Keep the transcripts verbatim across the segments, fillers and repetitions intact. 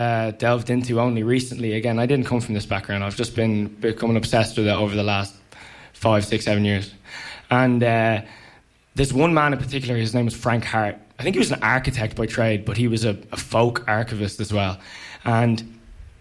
uh, delved into only recently. Again, I didn't come from this background. I've just been becoming obsessed with it over the last five, six, seven years. And uh, there's one man in particular, his name was Frank Hart. I think he was an architect by trade, but he was a, a folk archivist as well. And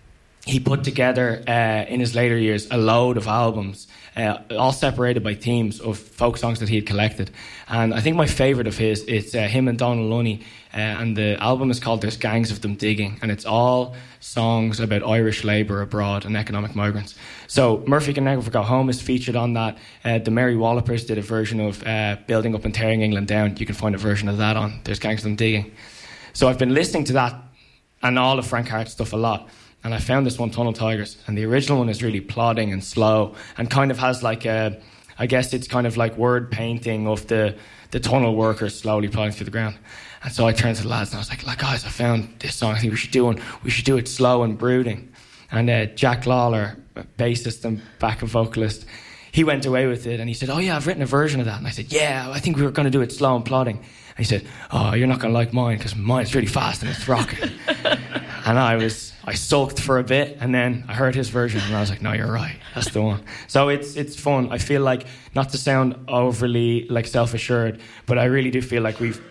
he put together, uh, in his later years, a load of albums, uh, all separated by themes of folk songs that he had collected. And I think my favourite of his, it's uh, him and Donald Lunny, uh, and the album is called There's Gangs of Them Digging, and it's all songs about Irish labour abroad and economic migrants. So Murphy Can Never Go Home is featured on that. Uh, the Mary Wallopers did a version of uh, Building Up and Tearing England Down. You can find a version of that on There's Gangs of Them Digging. So I've been listening to that and all of Frank Hart's stuff a lot. And I found this one, Tunnel Tigers, and the original one is really plodding and slow and kind of has like a, I guess it's kind of like word painting of the, the tunnel workers slowly plodding through the ground. And so I turned to the lads and I was like, like guys, I found this song. I think we should do one. We should do it slow and brooding. And uh, Jack Lawler, bassist and backup vocalist, he went away with it and he said, oh yeah, I've written a version of that. And I said, yeah, I think we were going to do it slow and plodding. And he said, oh, you're not going to like mine because mine's really fast and it's rocking. And I was, I sulked for a bit, and then I heard his version, and I was like, no, you're right. That's the one. So it's it's fun. I feel like, not to sound overly like self-assured, but I really do feel like we've,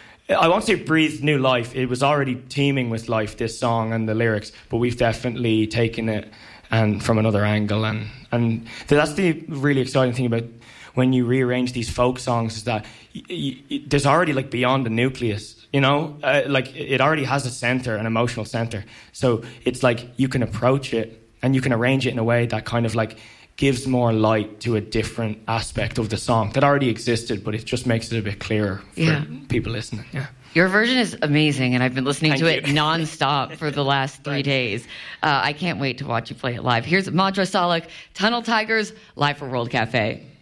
I won't say breathed new life. It was already teeming with life, this song and the lyrics, but we've definitely taken it and from another angle. And, and that's the really exciting thing about when you rearrange these folk songs, is that y- y- there's already like beyond the nucleus. You know, uh, like it already has a center, an emotional center. So it's like you can approach it and you can arrange it in a way that kind of like gives more light to a different aspect of the song that already existed, but it just makes it a bit clearer for yeah. people listening. Yeah. Your version is amazing, and I've been listening Thank to you. it nonstop for the last three days. Uh, I can't wait to watch you play it live. Here's Madra Salak, Tunnel Tigers, live for World Cafe.